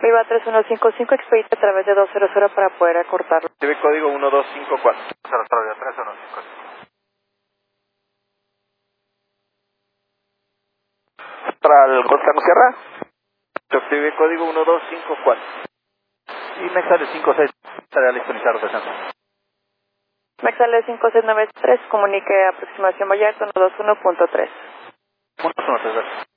Viva 3155, expedite a través de 200 para poder acortarlo. Recibe código 1254. Australia 3155. Central Costa Sierra. Recibe código 1254. Y me sale 56. Estaría listo iniciar rotación. Mexale 5693, comunique aproximación Vallarta 121.3. 123.